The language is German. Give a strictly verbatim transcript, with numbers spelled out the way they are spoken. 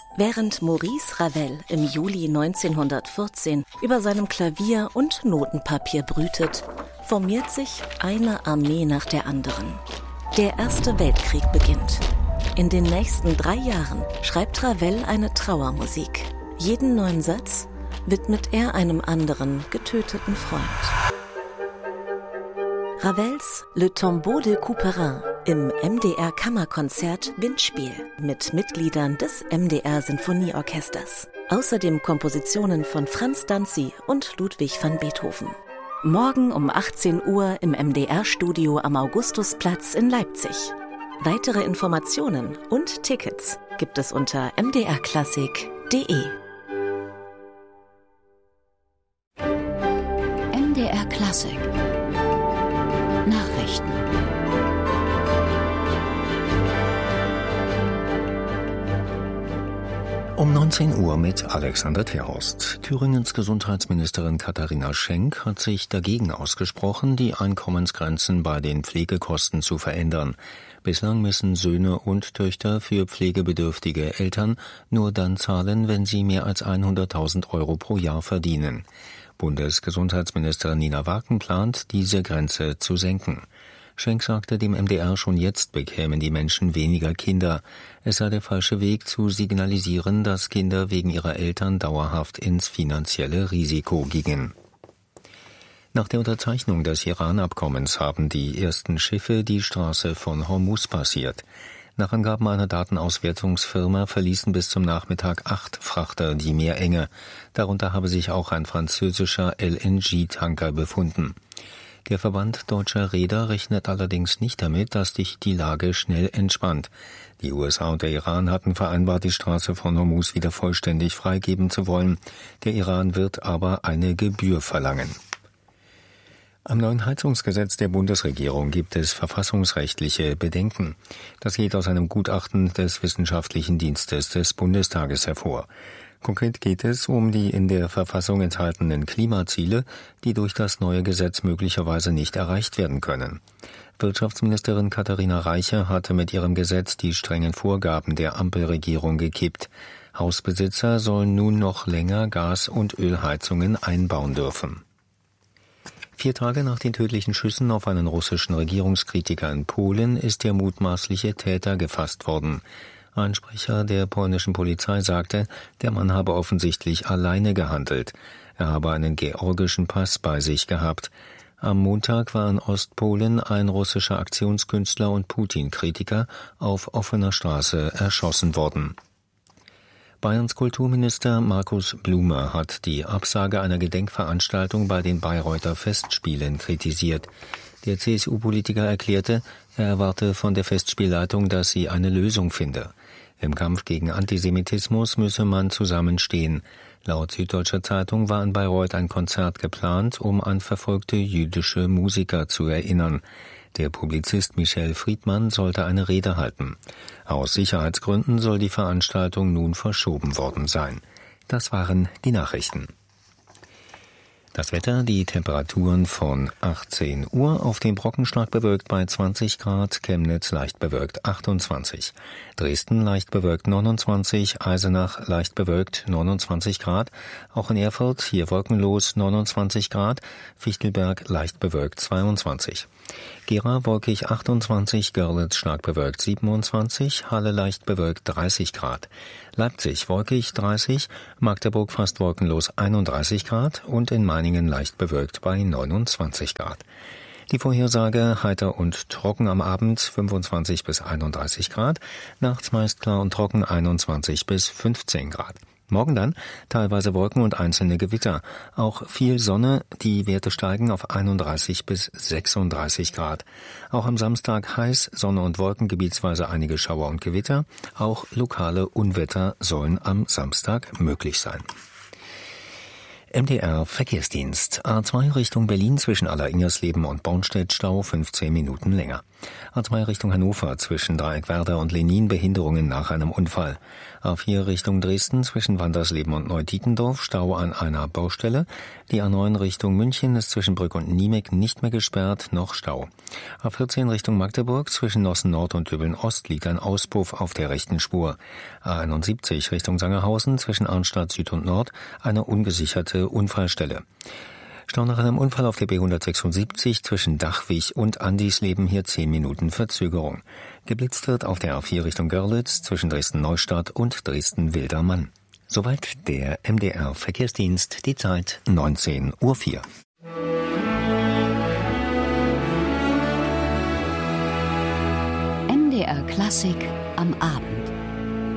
Während Maurice Ravel im Juli neunzehnhundertvierzehn über seinem Klavier und Notenpapier brütet, formiert sich eine Armee nach der anderen. Der Erste Weltkrieg beginnt. In den nächsten drei Jahren schreibt Ravel eine Trauermusik. Jeden neuen Satz widmet er einem anderen getöteten Freund. Ravels Le Tombeau de Couperin im M D R-Kammerkonzert Windspiel mit Mitgliedern des M D R-Sinfonieorchesters. Außerdem Kompositionen von Franz Danzi und Ludwig van Beethoven. Morgen um achtzehn Uhr im M D R-Studio am Augustusplatz in Leipzig. Weitere Informationen und Tickets gibt es unter m d r klassik punkt d e. M D R Klassik Nachrichten. Um neunzehn Uhr mit Alexander Terhorst. Thüringens Gesundheitsministerin Katharina Schenk hat sich dagegen ausgesprochen, die Einkommensgrenzen bei den Pflegekosten zu verändern. Bislang müssen Söhne und Töchter für pflegebedürftige Eltern nur dann zahlen, wenn sie mehr als hunderttausend Euro pro Jahr verdienen. Bundesgesundheitsministerin Nina Waken plant, diese Grenze zu senken. Schenk sagte dem M D R, schon jetzt bekämen die Menschen weniger Kinder. Es sei der falsche Weg zu signalisieren, dass Kinder wegen ihrer Eltern dauerhaft ins finanzielle Risiko gingen. Nach der Unterzeichnung des Iran-Abkommens haben die ersten Schiffe die Straße von Hormuz passiert. Nach Angaben einer Datenauswertungsfirma verließen bis zum Nachmittag acht Frachter die Meerenge. Darunter habe sich auch ein französischer L N G-Tanker befunden. Der Verband deutscher Reeder rechnet allerdings nicht damit, dass sich die Lage schnell entspannt. Die U S A und der Iran hatten vereinbart, die Straße von Hormuz wieder vollständig freigeben zu wollen. Der Iran wird aber eine Gebühr verlangen. Am neuen Heizungsgesetz der Bundesregierung gibt es verfassungsrechtliche Bedenken. Das geht aus einem Gutachten des Wissenschaftlichen Dienstes des Bundestages hervor. Konkret geht es um die in der Verfassung enthaltenen Klimaziele, die durch das neue Gesetz möglicherweise nicht erreicht werden können. Wirtschaftsministerin Katharina Reiche hatte mit ihrem Gesetz die strengen Vorgaben der Ampelregierung gekippt. Hausbesitzer sollen nun noch länger Gas- und Ölheizungen einbauen dürfen. Vier Tage nach den tödlichen Schüssen auf einen russischen Regierungskritiker in Polen ist der mutmaßliche Täter gefasst worden. Ein Sprecher der polnischen Polizei sagte, der Mann habe offensichtlich alleine gehandelt. Er habe einen georgischen Pass bei sich gehabt. Am Montag war in Ostpolen ein russischer Aktionskünstler und Putin-Kritiker auf offener Straße erschossen worden. Bayerns Kulturminister Markus Blume hat die Absage einer Gedenkveranstaltung bei den Bayreuther Festspielen kritisiert. Der C S U-Politiker erklärte, er erwarte von der Festspielleitung, dass sie eine Lösung finde. Im Kampf gegen Antisemitismus müsse man zusammenstehen. Laut Süddeutscher Zeitung war in Bayreuth ein Konzert geplant, um an verfolgte jüdische Musiker zu erinnern. Der Publizist Michel Friedmann sollte eine Rede halten. Aus Sicherheitsgründen soll die Veranstaltung nun verschoben worden sein. Das waren die Nachrichten. Das Wetter, die Temperaturen von achtzehn Uhr, auf dem Brocken stark bewölkt bei zwanzig Grad, Chemnitz leicht bewölkt achtundzwanzig, Dresden leicht bewölkt neunundzwanzig, Eisenach leicht bewölkt neunundzwanzig Grad, auch in Erfurt hier wolkenlos neunundzwanzig Grad, Fichtelberg leicht bewölkt zweiundzwanzig. Gera wolkig achtundzwanzig, Görlitz stark bewölkt siebenundzwanzig, Halle leicht bewölkt dreißig Grad. Leipzig wolkig dreißig, Magdeburg fast wolkenlos einunddreißig Grad und in Meiningen leicht bewölkt bei neunundzwanzig Grad. Die Vorhersage heiter und trocken am Abend fünfundzwanzig bis einunddreißig Grad, nachts meist klar und trocken einundzwanzig bis fünfzehn Grad. Morgen dann teilweise Wolken und einzelne Gewitter. Auch viel Sonne, die Werte steigen auf einunddreißig bis sechsunddreißig Grad. Auch am Samstag heiß, Sonne und Wolken, gebietsweise einige Schauer und Gewitter. Auch lokale Unwetter sollen am Samstag möglich sein. M D R Verkehrsdienst. A zwei Richtung Berlin zwischen Aller-Ingersleben und Bornstedt Stau fünfzehn Minuten länger. A zwei Richtung Hannover zwischen Dreieckwerder und Lenin Behinderungen nach einem Unfall. A vier Richtung Dresden zwischen Wandersleben und Neu-Dietendorf Stau an einer Baustelle. Die A neun Richtung München ist zwischen Brück und Niemek nicht mehr gesperrt, noch Stau. A vierzehn Richtung Magdeburg zwischen Nossen Nord und Döbeln Ost liegt ein Auspuff auf der rechten Spur. A einundsiebzig Richtung Sangerhausen zwischen Arnstadt Süd und Nord eine ungesicherte Unfallstelle. Stau nach einem Unfall auf der B hundertsechsundsiebzig zwischen Dachwig und Andisleben, hier zehn Minuten Verzögerung. Geblitzt wird auf der A vier Richtung Görlitz zwischen Dresden-Neustadt und Dresden-Wildermann. Soweit der M D R Verkehrsdienst, die Zeit neunzehn Uhr vier. M D R Klassik am Abend.